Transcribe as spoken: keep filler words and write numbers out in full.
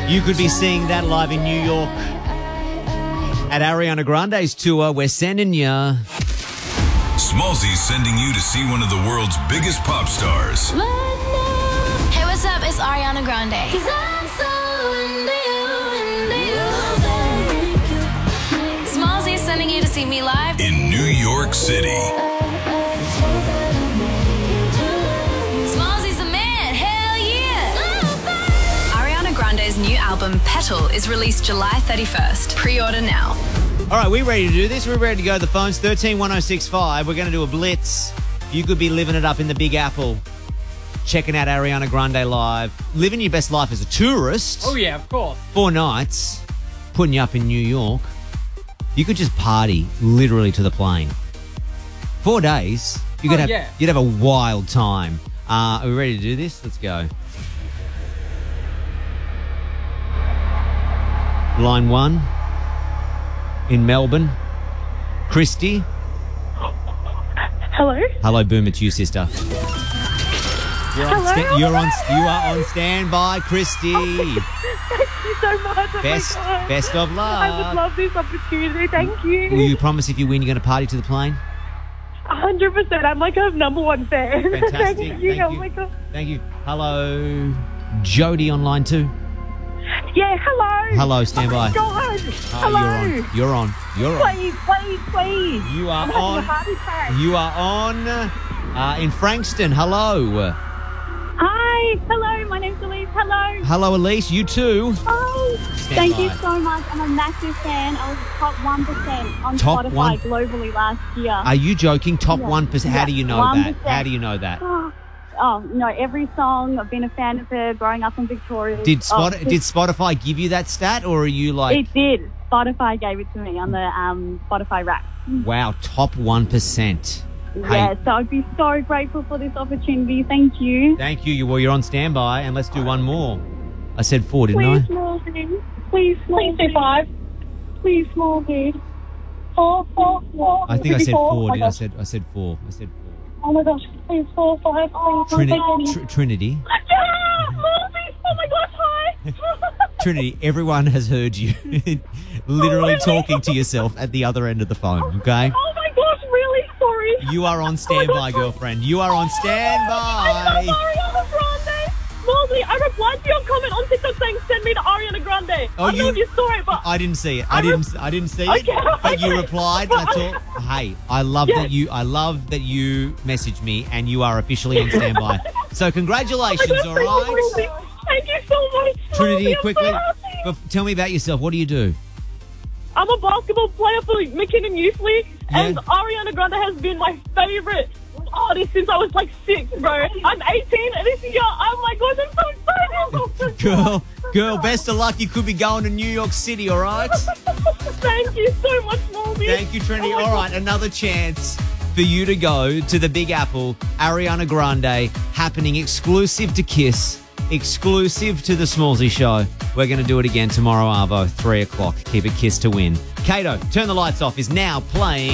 You could be seeing that live in New York at Ariana Grande's tour. We're sending you. Smallzy's sending you to see one of the world's biggest pop stars. Hey, what's up? It's Ariana Grande. Smallzy's sending you to see me live In New York City. Smallzy's a man. Hell yeah. Ariana Grande's new album, Petal, is released July thirty-first. Pre-order now. All right, we ready to do this? We're ready to go. The phone's thirteen one oh six five. We're going to do a blitz. You could be living it up in the Big Apple, checking out Ariana Grande live, living your best life as a tourist. Oh, yeah, of course. Four nights, putting you up in New York. You could just party literally to the plane. Four days. You could Oh, have, yeah. You'd have a wild time. Uh, are we ready to do this? Let's go. Line one in Melbourne. Christy. Hello. Hello, Boom. It's you, sister. You're on, Hello, sta- you're on, hello. you are on standby, Christy. Thank you so much. Oh Best, my God. best of luck. I would love this opportunity. Thank you. Will you promise if you win, you're going to party to the plane? one hundred percent. I'm like a number one fan. Fantastic. Thank you. Thank oh you. my God. Thank you. Hello, Jody on line two. Yeah, hello. Hello, stand by. Oh my God. Uh, Hello. You're on. You're on. You're on. Please, please, please. You are I'm having on. a heart attack. You are on uh, in Frankston. Hello. Hi, hello, my name's Elise. Hello. Hello, Elise. You too. Oh, Stand thank by. you so much. I'm a massive fan. I was top one percent on Top Spotify one? globally last year. Are you joking? Top Yeah. one percent. How Yeah. do you know one that? percent. How do you know that? Oh, you know, every song. I've been a fan of her growing up in Victoria. Did Oh, Spot- it's- Did Spotify give you that stat, or are you like, It did. Spotify gave it to me on the um, Spotify Wrapped. wow, top one percent? Yeah, so I'd be so grateful for this opportunity. Thank you. Thank you. You well, you're on standby, and let's do one more. I said four, didn't Please, I? small dude. Please, small dude. five. Please, small dude. Four, four, four. I think I Could be said four. four. Oh Did my I gosh. said I said four. I said four. Oh my gosh, please, four, five, please. Trini- Trini- Tr- Trinity. Yeah! Morphy! Oh my gosh, hi! Trinity, everyone has heard you literally really? talking to yourself at the other end of the phone, okay? Oh my gosh, really sorry. You are on standby, girlfriend. You are on I'm so standby. sorry, Ariana Grande. Morphy, I replied to your comment on TikTok saying send me to Ariana Grande. Oh, I don't know you- if you saw it, but I didn't see it. I I re- didn't. I didn't see it. Okay, But you okay. replied. But That's I- all. Hey, I love Yes. that you. I love that you messaged me, and you are officially on standby. So congratulations. Oh my All gosh, right, thank you, Thank you so much. Trinity. Morphy, I'm Quickly, so happy. bef- tell me about yourself. What do you do? I'm a basketball player for McKinnon Youth League, Yeah. and Ariana Grande has been my favorite artist since I was like six, bro. I'm eighteen, and this year, oh my gosh, I'm so excited. Girl, girl, best of luck. You could be going to New York City. All right. Thank you so much, Morphy. Thank you, Trinity. Oh my All God. right, another chance for you to go to the Big Apple, Ariana Grande, happening exclusive to Kiss, exclusive to the Smallzy Show. We're going to do it again tomorrow, Arvo, three o'clock. Keep it Kiss to win. Kato, Turn the Lights Off is now playing.